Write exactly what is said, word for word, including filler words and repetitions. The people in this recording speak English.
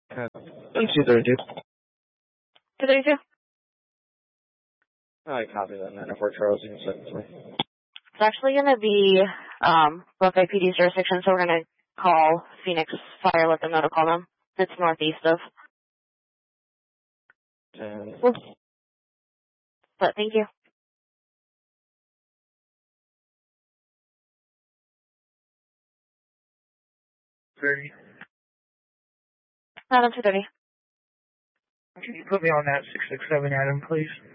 two thirty-two. two thirty-two? I copy that, nine oh four Charles, you can send it to me. It's actually going to be um, Buckeye P D's jurisdiction, so we're going to call Phoenix Fire, let them know to call them. It's northeast of. ten. But thank you. thirty. Adam, two thirty. Can you put me on that six six seven Adam, please?